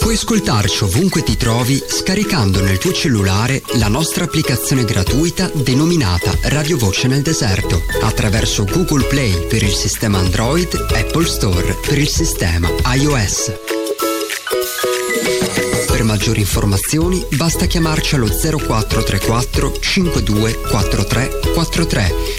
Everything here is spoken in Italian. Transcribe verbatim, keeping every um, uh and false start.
Puoi ascoltarci ovunque ti trovi scaricando nel tuo cellulare la nostra applicazione gratuita denominata Radio Voce nel Deserto attraverso Google Play per il sistema Android, Apple Store per il sistema iOS. Per maggiori informazioni basta chiamarci allo zero quattro tre quattro cinque due quattro tre quattro tre